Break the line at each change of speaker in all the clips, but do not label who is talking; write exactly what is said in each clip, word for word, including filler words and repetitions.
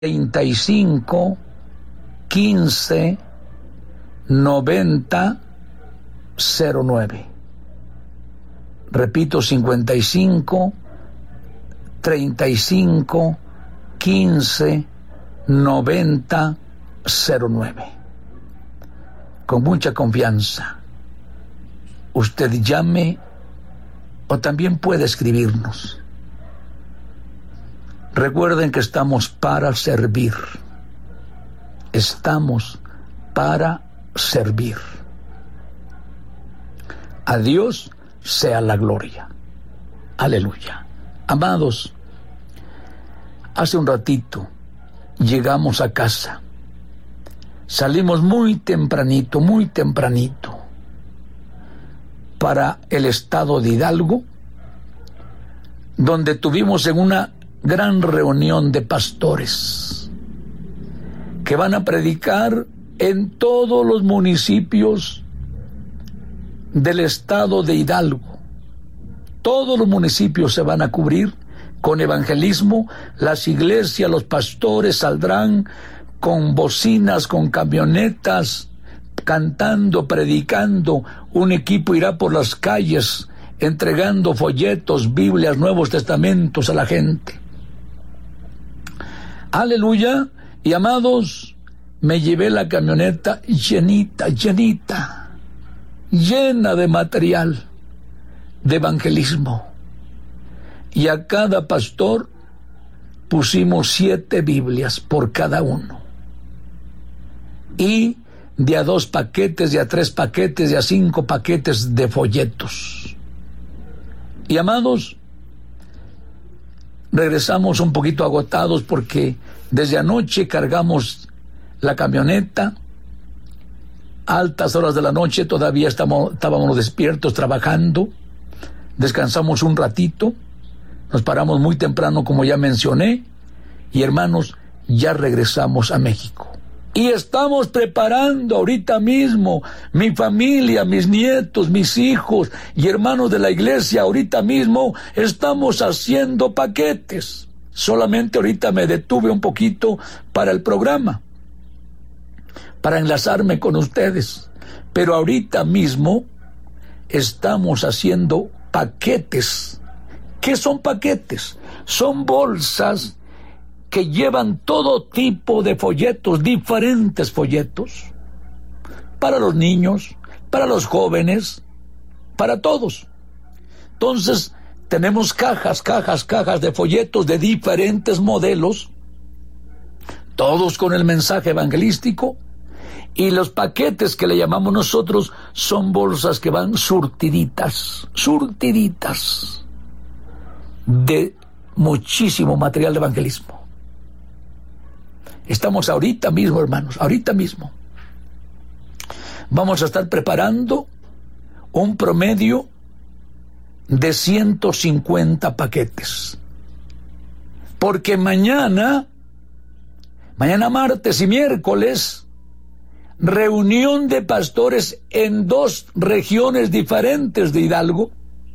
treinta y cinco, quince, noventa, cero nueve. Repito, cincuenta y cinco, treinta y cinco, quince, noventa, cero nueve. Con mucha confianza, usted llame o también puede escribirnos. Recuerden que estamos para servir. Estamos para servir. A Dios sea la gloria. Aleluya. Amados, hace un ratito llegamos a casa. Salimos muy tempranito, muy tempranito para el estado de Hidalgo, donde tuvimos en una gran reunión de pastores que van a predicar en todos los municipios del estado de Hidalgo. Todos los municipios se van a cubrir con evangelismo. Las iglesias, los pastores saldrán con bocinas, con camionetas, cantando, predicando. Un equipo irá por las calles entregando folletos, Biblias, Nuevos Testamentos a la gente. Aleluya. Y amados, me llevé la camioneta llenita, llenita, llena de material de evangelismo. Y a cada pastor pusimos siete Biblias por cada uno. Y de a dos paquetes, de a tres paquetes, de a cinco paquetes de folletos. Y amados, regresamos un poquito agotados porque desde anoche cargamos la camioneta. Altas horas de la noche todavía estamos, estábamos despiertos trabajando. Descansamos un ratito. Nos paramos muy temprano, como ya mencioné. Y hermanos, ya regresamos a México. Y estamos preparando ahorita mismo, mi familia, mis nietos, mis hijos y hermanos de la iglesia, ahorita mismo estamos haciendo paquetes. Solamente ahorita me detuve un poquito para el programa, para enlazarme con ustedes. Pero ahorita mismo estamos haciendo paquetes. ¿Qué son paquetes? Son bolsas que llevan todo tipo de folletos, diferentes folletos, para los niños, para los jóvenes, para todos. Entonces, tenemos cajas, cajas, cajas de folletos de diferentes modelos, todos con el mensaje evangelístico, y los paquetes que le llamamos nosotros son bolsas que van surtiditas, surtiditas, de muchísimo material de evangelismo. Estamos ahorita mismo, hermanos, ahorita mismo. Vamos a estar preparando un promedio de ciento cincuenta paquetes. Porque mañana, mañana martes y miércoles, reunión de pastores en dos regiones diferentes de Hidalgo.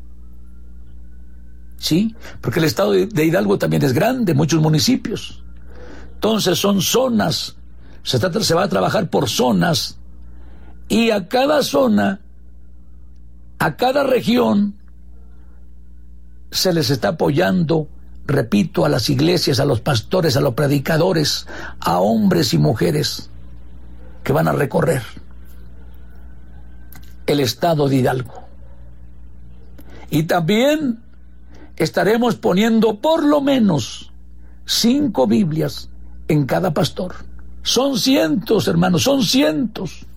Sí, porque el estado de Hidalgo también es grande, muchos municipios. Entonces son zonas, se, trata, se va a trabajar por zonas, y a cada zona, a cada región, se les está apoyando, repito, a las iglesias, a los pastores, a los predicadores, a hombres y mujeres que van a recorrer el estado de Hidalgo. Y también estaremos poniendo por lo menos cinco Biblias en cada pastor. Son cientos, hermanos, son cientos.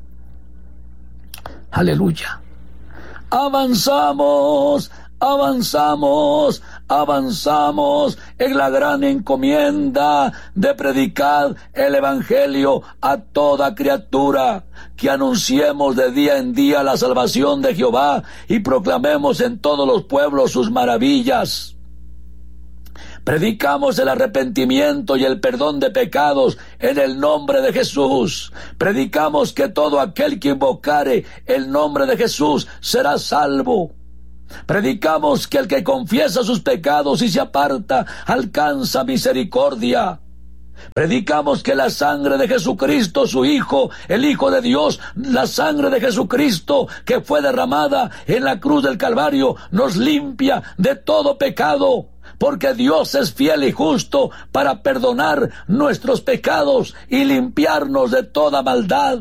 Aleluya. Avanzamos, avanzamos, avanzamos en la gran encomienda de predicar el evangelio a toda criatura, que anunciemos de día en día la salvación de Jehová y proclamemos en todos los pueblos sus maravillas. Predicamos el arrepentimiento y el perdón de pecados en el nombre de Jesús. Predicamos que todo aquel que invocare el nombre de Jesús será salvo. Predicamos que el que confiesa sus pecados y se aparta alcanza misericordia. Predicamos que la sangre de Jesucristo, su Hijo, el Hijo de Dios, la sangre de Jesucristo que fue derramada en la cruz del Calvario, nos limpia de todo pecado, porque Dios es fiel y justo para perdonar nuestros pecados y limpiarnos de toda maldad.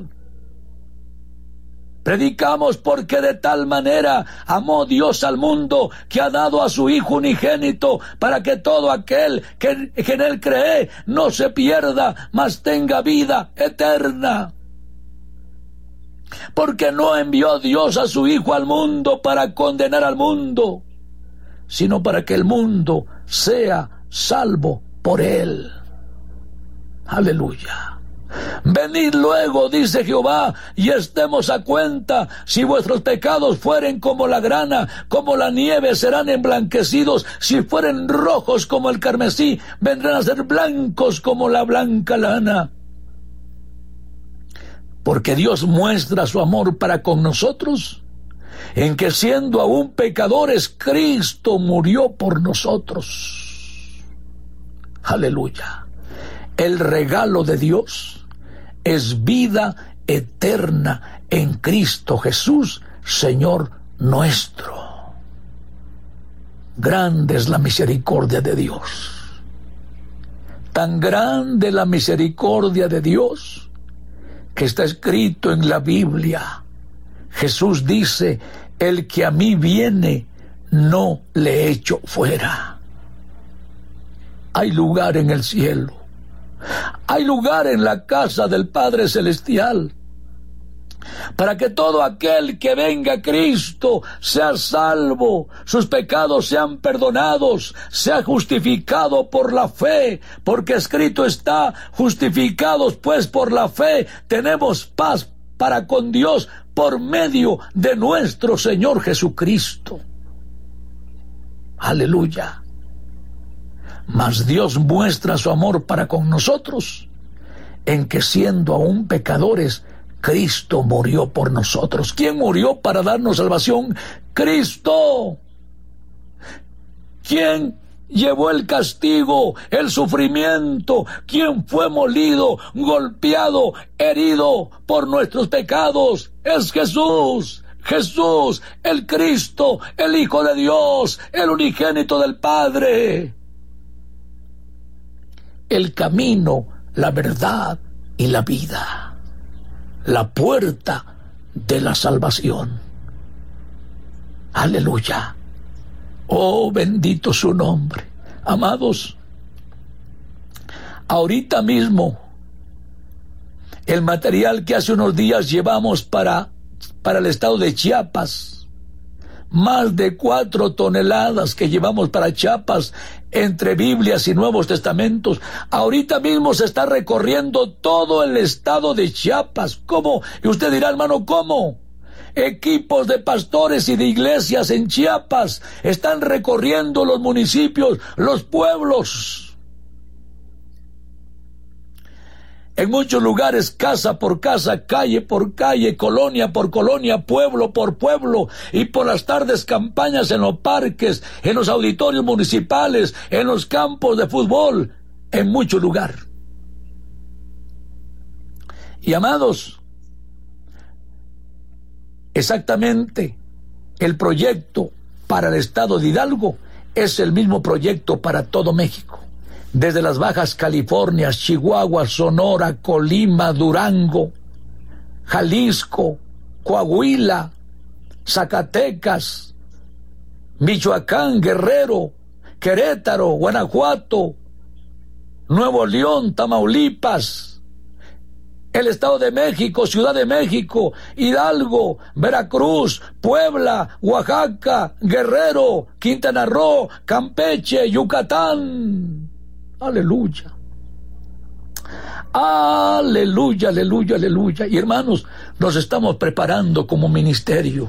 Predicamos porque de tal manera amó Dios al mundo que ha dado a su Hijo unigénito para que todo aquel que, que en Él cree no se pierda, mas tenga vida eterna. Porque no envió Dios a su Hijo al mundo para condenar al mundo, sino para que el mundo sea salvo por Él. Aleluya. Venid luego, dice Jehová, y estemos a cuenta. Si vuestros pecados fueren como la grana, como la nieve, serán emblanquecidos. Si fueren rojos como el carmesí, vendrán a ser blancos como la blanca lana. Porque Dios muestra su amor para con nosotros, en que siendo aún pecadores, Cristo murió por nosotros. Aleluya. El regalo de Dios es vida eterna en Cristo Jesús, Señor nuestro. Grande es la misericordia de Dios. Tan grande la misericordia de Dios que está escrito en la Biblia. Jesús dice: el que a mí viene, no le echo fuera. Hay lugar en el cielo. Hay lugar en la casa del Padre Celestial para que todo aquel que venga a Cristo sea salvo, sus pecados sean perdonados, sea justificado por la fe, porque escrito está: justificados pues por la fe, tenemos paz para con Dios por medio de nuestro Señor Jesucristo. Aleluya. Mas Dios muestra su amor para con nosotros, en que siendo aún pecadores, Cristo murió por nosotros. ¿Quién murió para darnos salvación? Cristo. ¿Quién llevó el castigo, el sufrimiento? ¿Quién fue molido, golpeado, herido por nuestros pecados? Es Jesús. Jesús, el Cristo, el Hijo de Dios, el unigénito del Padre. El camino, la verdad y la vida. La puerta de la salvación. Aleluya. Oh, bendito su nombre. Amados, ahorita mismo, el material que hace unos días llevamos para, para el estado de Chiapas, más de cuatro toneladas que llevamos para Chiapas, entre Biblias y Nuevos Testamentos. Ahorita mismo se está recorriendo todo el estado de Chiapas. ¿Cómo? Y usted dirá, hermano, ¿cómo? Equipos de pastores y de iglesias en Chiapas están recorriendo los municipios, los pueblos. En muchos lugares, casa por casa, calle por calle, colonia por colonia, pueblo por pueblo, y por las tardes campañas en los parques, en los auditorios municipales, en los campos de fútbol, en mucho lugar. Y amados, exactamente el proyecto para el estado de Hidalgo es el mismo proyecto para todo México. Desde las Bajas Californias, Chihuahua, Sonora, Colima, Durango, Jalisco, Coahuila, Zacatecas, Michoacán, Guerrero, Querétaro, Guanajuato, Nuevo León, Tamaulipas, el Estado de México, Ciudad de México, Hidalgo, Veracruz, Puebla, Oaxaca, Guerrero, Quintana Roo, Campeche, Yucatán. Aleluya. Aleluya, aleluya, aleluya. Y hermanos, nos estamos preparando como ministerio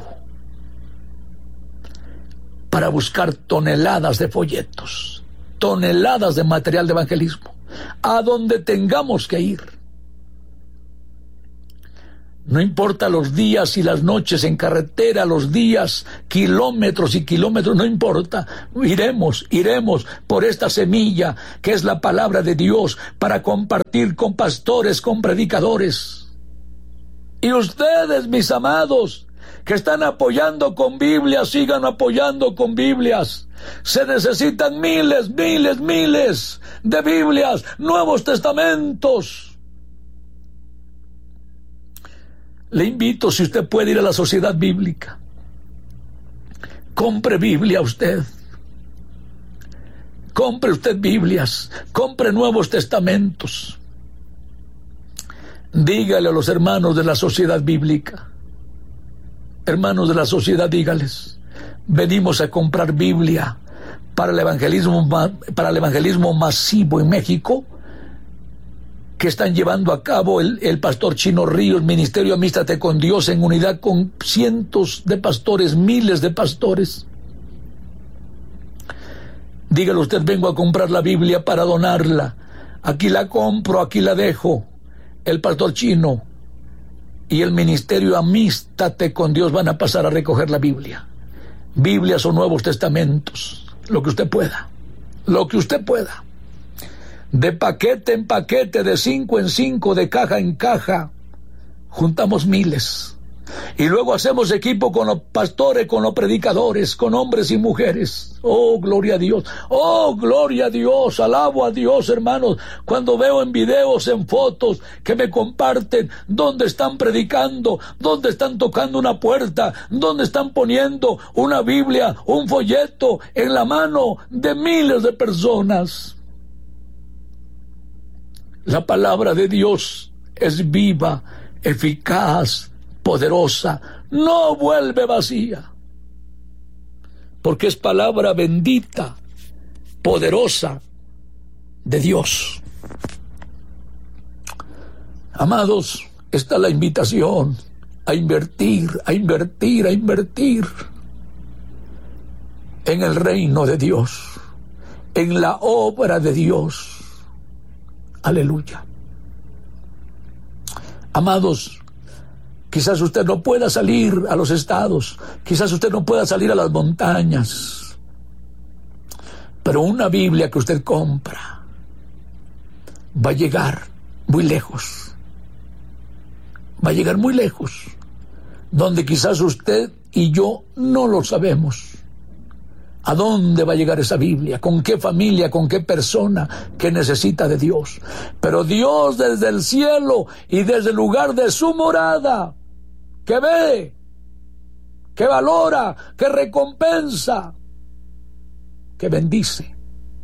para buscar toneladas de folletos, toneladas de material de evangelismo, a donde tengamos que ir. No importa los días y las noches en carretera, los días, kilómetros y kilómetros, no importa. Iremos, iremos por esta semilla que es la palabra de Dios para compartir con pastores, con predicadores. Y ustedes, mis amados, que están apoyando con Biblias, sigan apoyando con Biblias. Se necesitan miles, miles, miles de Biblias, Nuevos Testamentos. Le invito, si usted puede ir a la Sociedad Bíblica, compre Biblia usted. Compre usted Biblias, compre Nuevos Testamentos. Dígale a los hermanos de la Sociedad Bíblica, hermanos de la sociedad, dígales, venimos a comprar Biblia para el evangelismo, para el evangelismo masivo en México, que están llevando a cabo el, el pastor Chino Ríos, Ministerio Amístate con Dios, en unidad con cientos de pastores, miles de pastores. Dígale usted, vengo a comprar la Biblia para donarla. Aquí la compro, aquí la dejo. El pastor Chino y el Ministerio Amístate con Dios van a pasar a recoger la Biblia. Biblias o Nuevos Testamentos, lo que usted pueda, lo que usted pueda. De paquete en paquete, de cinco en cinco, de caja en caja, juntamos miles. Y luego hacemos equipo con los pastores, con los predicadores, con hombres y mujeres. Oh, gloria a Dios. Oh, gloria a Dios. Alabo a Dios, hermanos. Cuando veo en videos, en fotos que me comparten dónde están predicando, dónde están tocando una puerta, dónde están poniendo una Biblia, un folleto en la mano de miles de personas. La palabra de Dios es viva, eficaz, poderosa, no vuelve vacía, porque es palabra bendita, poderosa de Dios. Amados, está la invitación a invertir, a invertir, a invertir en el reino de Dios, en la obra de Dios. Aleluya. Amados, quizás usted no pueda salir a los estados, quizás usted no pueda salir a las montañas, pero una Biblia que usted compra va a llegar muy lejos, va a llegar muy lejos, donde quizás usted y yo no lo sabemos. ¿A dónde va a llegar esa Biblia? ¿Con qué familia? ¿Con qué persona que necesita de Dios? Pero Dios desde el cielo y desde el lugar de su morada, que ve, que valora, que recompensa, que bendice.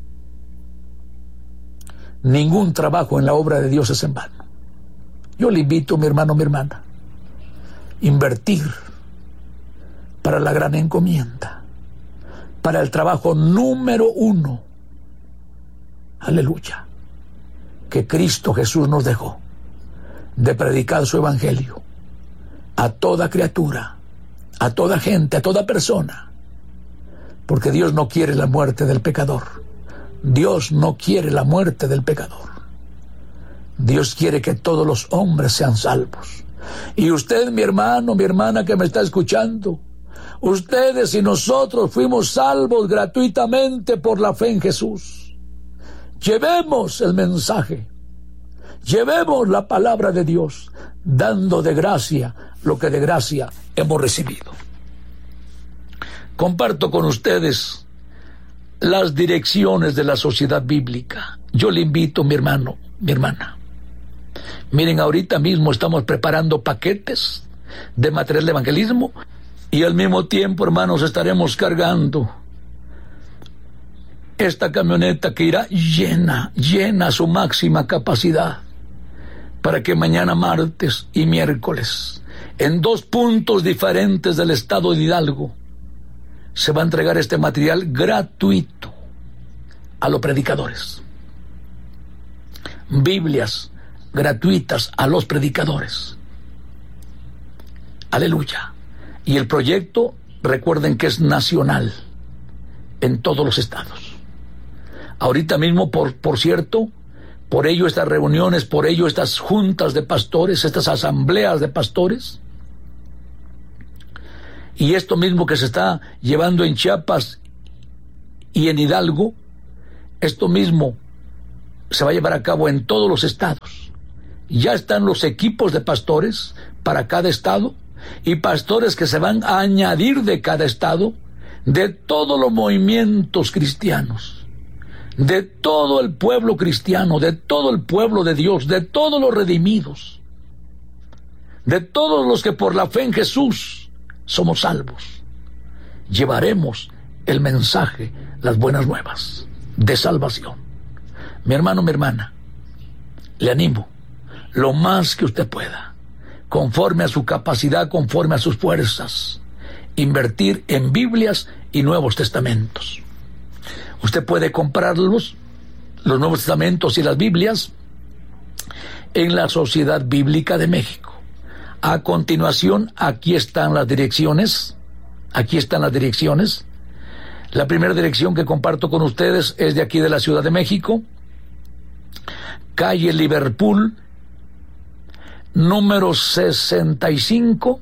Ningún trabajo en la obra de Dios es en vano. Yo le invito, mi hermano, mi hermana, invertir para la gran encomienda, para el trabajo número uno, aleluya, que Cristo Jesús nos dejó, de predicar su evangelio a toda criatura, a toda gente, a toda persona, porque Dios no quiere la muerte del pecador. Dios no quiere la muerte del pecador. Dios quiere que todos los hombres sean salvos. Y usted, mi hermano, mi hermana que me está escuchando, ustedes y nosotros fuimos salvos gratuitamente por la fe en Jesús. Llevemos el mensaje, llevemos la palabra de Dios, dando de gracia lo que de gracia hemos recibido. Comparto con ustedes las direcciones de la Sociedad Bíblica. Yo le invito, mi hermano, mi hermana. Miren, ahorita mismo estamos preparando paquetes de material de evangelismo. Y al mismo tiempo, hermanos, estaremos cargando esta camioneta que irá llena, llena a su máxima capacidad, para que mañana martes y miércoles, en dos puntos diferentes del estado de Hidalgo, se va a entregar este material gratuito a los predicadores. Biblias gratuitas a los predicadores. Aleluya. Y el proyecto, recuerden que es nacional, en todos los estados. Ahorita mismo, por, por cierto, Por ello estas reuniones, por ello estas juntas de pastores, estas asambleas de pastores. Y esto mismo que se está llevando en Chiapas y en Hidalgo, esto mismo se va a llevar a cabo en todos los estados. Ya están los equipos de pastores para cada estado y pastores que se van a añadir de cada estado, de todos los movimientos cristianos, de todo el pueblo cristiano, de todo el pueblo de Dios, de todos los redimidos, de todos los que por la fe en Jesús somos salvos. Llevaremos el mensaje, las buenas nuevas de salvación. Mi hermano, mi hermana, le animo lo más que usted pueda, conforme a su capacidad, conforme a sus fuerzas, invertir en Biblias y Nuevos Testamentos. Usted puede comprarlos, los Nuevos Testamentos y las Biblias, en la Sociedad Bíblica de México. A continuación, aquí están las direcciones, aquí están las direcciones. La primera dirección que comparto con ustedes es de aquí de la Ciudad de México, calle Liverpool, número sesenta y cinco,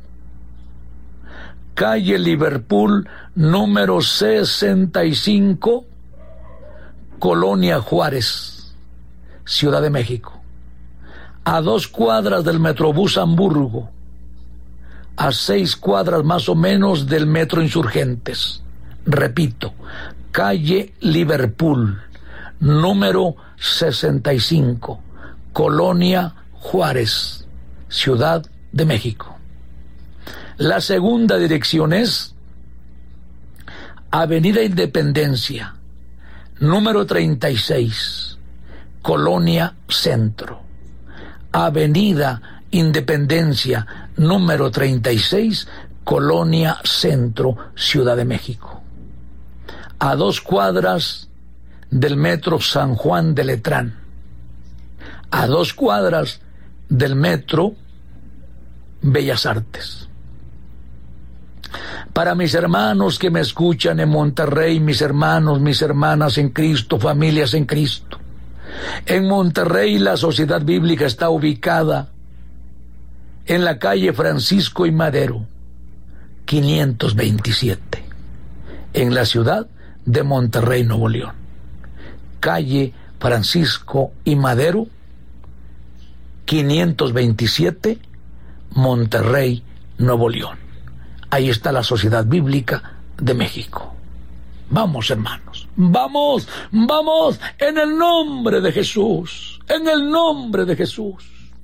calle Liverpool, número sesenta y cinco, Colonia Juárez, Ciudad de México. A dos cuadras del Metrobús Hamburgo, a seis cuadras más o menos del Metro Insurgentes. Repito, calle Liverpool, número sesenta y cinco, Colonia Juárez, Ciudad de México. La segunda dirección es Avenida Independencia, número treinta y seis, Colonia Centro. Avenida Independencia, número treinta y seis, Colonia Centro, Ciudad de México. A dos cuadras del Metro San Juan de Letrán. A dos cuadras del Metro Bellas Artes. Para mis hermanos que me escuchan en Monterrey, mis hermanos, mis hermanas en Cristo, familias en Cristo. En Monterrey la Sociedad Bíblica está ubicada en la calle Francisco y Madero, quinientos veintisiete, en la ciudad de Monterrey, Nuevo León. Calle Francisco y Madero, quinientos veintisiete, Monterrey, Nuevo León. Ahí está la Sociedad Bíblica de México. Vamos, hermanos, vamos, vamos, en el nombre de Jesús, en el nombre de Jesús.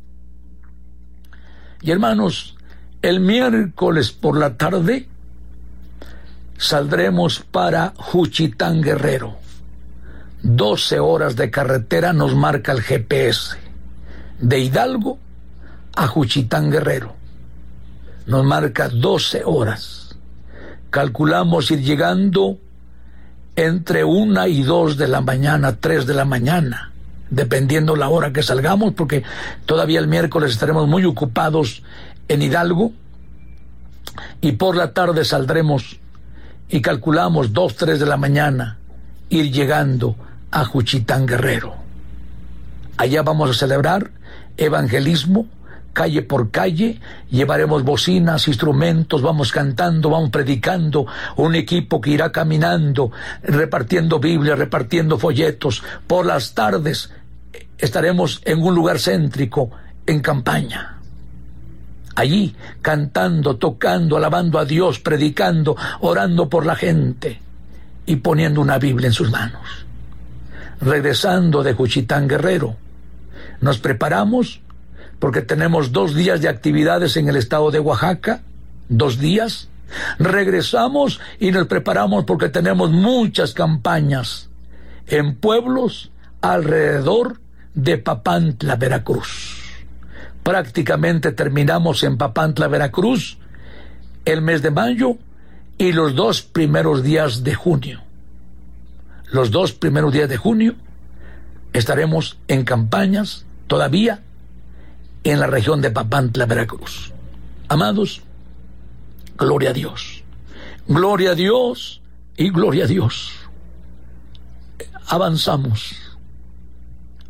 Y hermanos, el miércoles por la tarde saldremos para Juchitán, Guerrero. doce horas de carretera nos marca el G P S. De Hidalgo a Juchitán, Guerrero. Nos marca doce horas. Calculamos ir llegando entre una y dos de la mañana, tres de la mañana, dependiendo la hora que salgamos, porque todavía el miércoles estaremos muy ocupados en Hidalgo, y por la tarde saldremos y calculamos dos, tres de la mañana, ir llegando a Juchitán, Guerrero. Allá vamos a celebrar evangelismo, calle por calle, llevaremos bocinas, instrumentos, vamos cantando, vamos predicando, un equipo que irá caminando, repartiendo Biblia, repartiendo folletos. Por las tardes estaremos en un lugar céntrico, en campaña. Allí, cantando, tocando, alabando a Dios, predicando, orando por la gente y poniendo una Biblia en sus manos. Regresando de Juchitán, Guerrero, nos preparamos porque tenemos dos días de actividades en el estado de Oaxaca, dos días. Regresamos y nos preparamos porque tenemos muchas campañas en pueblos alrededor de Papantla, Veracruz. Prácticamente terminamos en Papantla, Veracruz, el mes de mayo y los dos primeros días de junio. Los dos primeros días de junio estaremos en campañas todavía en la región de Papantla, Veracruz. Amados, gloria a Dios. Gloria a Dios y gloria a Dios. Avanzamos.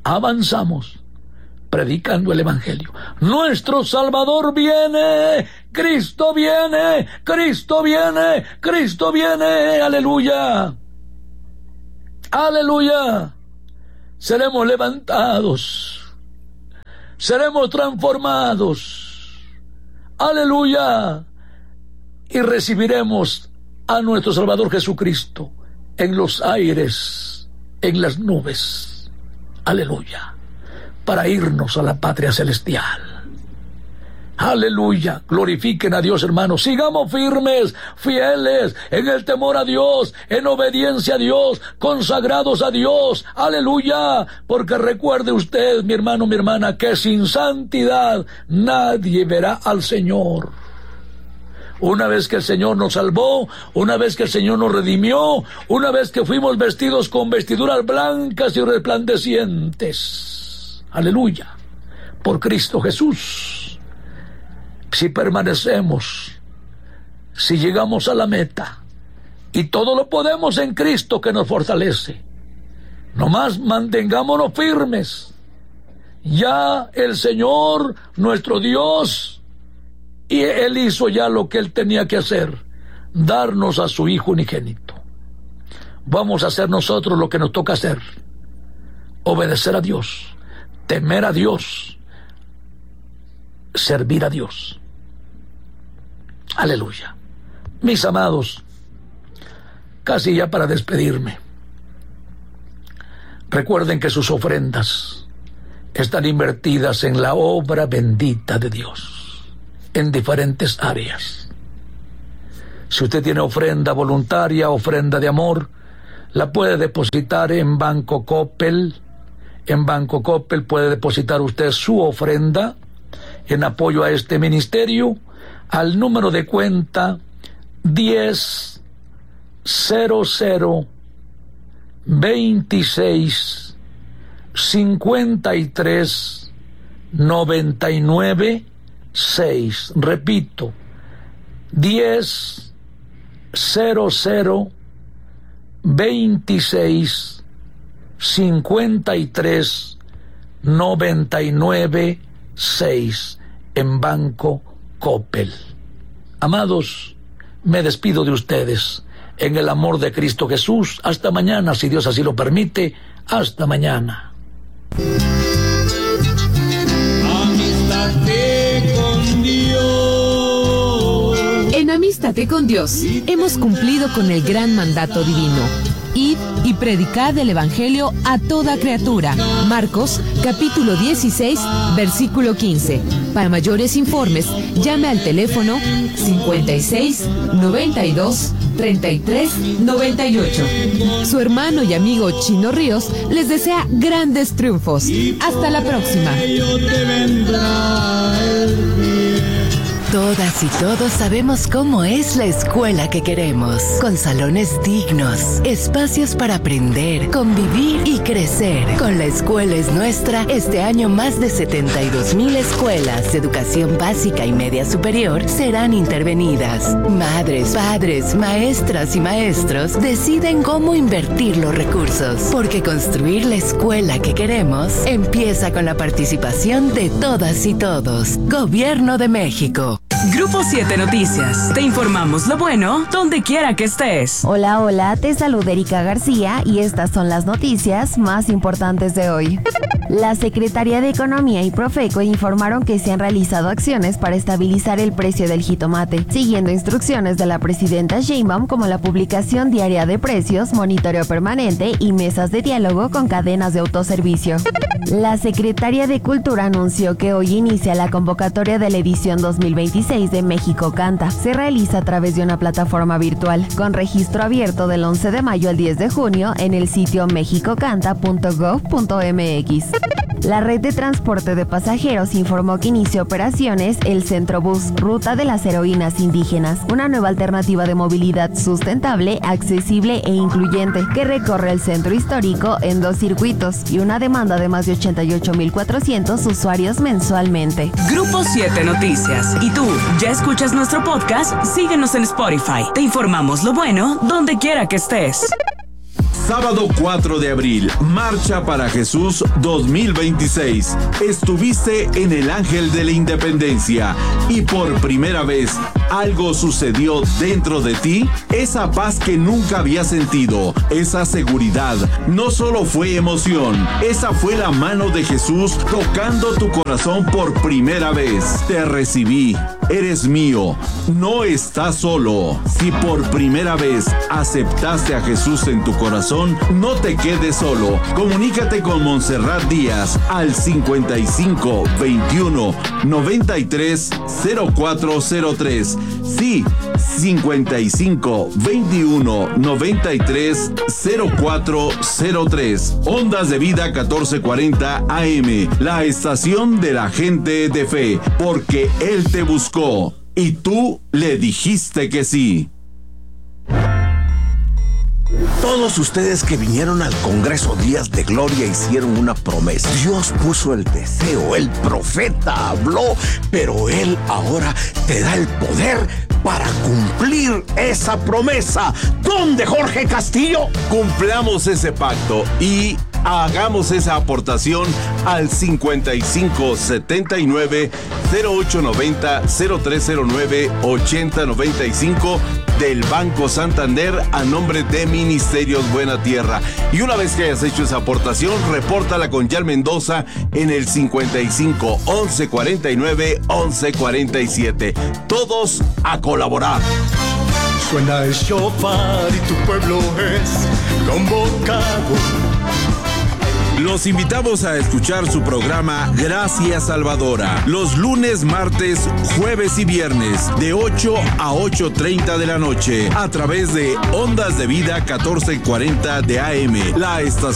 avanzamos predicando el Evangelio. Nuestro Salvador viene, Cristo viene, Cristo viene, Cristo viene, aleluya, aleluya. Seremos levantados, seremos transformados, aleluya, y recibiremos a nuestro Salvador Jesucristo en los aires, en las nubes, aleluya, para irnos a la patria celestial. Aleluya, glorifiquen a Dios, hermanos. Sigamos firmes, fieles, en el temor a Dios, en obediencia a Dios, consagrados a Dios. Aleluya, porque recuerde usted, mi hermano, mi hermana, que sin santidad nadie verá al Señor. Una vez que el Señor nos salvó, una vez que el Señor nos redimió, una vez que fuimos vestidos con vestiduras blancas y resplandecientes. Aleluya, por Cristo Jesús. Si permanecemos, si llegamos a la meta, y todo lo podemos en Cristo que nos fortalece, nomás mantengámonos firmes. Ya el Señor, nuestro Dios, y Él hizo ya lo que Él tenía que hacer, darnos a su Hijo unigénito. Vamos a hacer nosotros lo que nos toca hacer: obedecer a Dios, temer a Dios, servir a Dios. Aleluya. Mis amados, casi ya para despedirme, recuerden que sus ofrendas están invertidas en la obra bendita de Dios, en diferentes áreas. Si usted tiene ofrenda voluntaria, ofrenda de amor, la puede depositar en Banco Coppel. En Banco Coppel puede depositar usted su ofrenda en apoyo a este ministerio al número de cuenta diez cero cero veintiséis cincuenta y tres noventa y nueve seis. Repito, diez cero cero veintiséis cincuenta y tres noventa y nueve seis en Banco Coppel. Amados, me despido de ustedes en el amor de Cristo Jesús. Hasta mañana, si Dios así lo permite. Hasta mañana.
Amístate con Dios.
En Amístate con Dios hemos cumplido con el gran mandato divino: id y predicad el Evangelio a toda criatura. Marcos, capítulo dieciséis, versículo quince. Para mayores informes, llame al teléfono cincuenta y seis, noventa y dos, treinta y tres, noventa y ocho. Su hermano y amigo Chino Ríos les desea grandes triunfos. Hasta la próxima.
Todas y todos sabemos cómo es la escuela que queremos, con salones dignos, espacios para aprender, convivir y crecer. Con La Escuela es Nuestra, este año más de setenta y dos mil escuelas de educación básica y media superior serán intervenidas. Madres, padres, maestras y maestros deciden cómo invertir los recursos, porque construir la escuela que queremos empieza con la participación de todas y todos. Gobierno de México.
Grupo siete Noticias. Te informamos lo bueno donde quiera que estés.
Hola, hola, te saluda Erika García y estas son las noticias más importantes de hoy. La Secretaría de Economía y Profeco informaron que se han realizado acciones para estabilizar el precio del jitomate, siguiendo instrucciones de la presidenta Sheinbaum, como la publicación diaria de precios, monitoreo permanente y mesas de diálogo con cadenas de autoservicio. La Secretaría de Cultura anunció que hoy inicia la convocatoria de la edición dos mil veintiséis de México Canta. Se realiza a través de una plataforma virtual, con registro abierto del once de mayo al diez de junio en el sitio mexicocanta punto gov punto mx. La red de transporte de pasajeros informó que inició operaciones el Centrobús, Ruta de las Heroínas Indígenas, una nueva alternativa de movilidad sustentable, accesible e incluyente, que recorre el centro histórico en dos circuitos y una demanda de más de ochenta y ocho mil cuatrocientos usuarios mensualmente.
Grupo siete Noticias. ¿Y tú, ya escuchas nuestro podcast? Síguenos en Spotify. Te informamos lo bueno donde quiera que estés.
Sábado cuatro de abril, Marcha para Jesús dos mil veintiséis. Estuviste en el Ángel de la Independencia y por primera vez algo sucedió dentro de ti. Esa paz que nunca había sentido, esa seguridad, no solo fue emoción, esa fue la mano de Jesús tocando tu corazón por primera vez. Te recibí, eres mío, no estás solo. Si por primera vez aceptaste a Jesús en tu corazón, no te quedes solo. Comunícate con Montserrat Díaz al cincuenta y cinco veintiuno noventa y tres cero cuatro cero tres. Sí, cincuenta y cinco veintiuno noventa y tres cero cuatro cero tres. Ondas de Vida catorce cuarenta A M, la estación de la gente de fe, porque Él te buscó y tú le dijiste que sí.
Todos ustedes que vinieron al Congreso Días de Gloria hicieron una promesa. Dios puso el deseo, el profeta habló, pero Él ahora te da el poder para cumplir esa promesa. ¿Dónde, Jorge Castillo?
Cumplamos ese pacto y hagamos esa aportación al cincuenta y cinco setenta y nueve cero ocho noventa cero tres cero nueve ochenta noventa y cinco del Banco Santander a nombre de Ministerios Buena Tierra. Y una vez que hayas hecho esa aportación, repórtala con Yal Mendoza en el cincuenta y cinco once cuarenta y nueve once cuarenta y siete. Todos a colaborar.
Suena el shofar y tu pueblo es convocado.
Los invitamos a escuchar su programa Gracias Salvadora, los lunes, martes, jueves y viernes, de ocho a ocho treinta de la noche, a través de Ondas de Vida catorce cuarenta de A M, la estación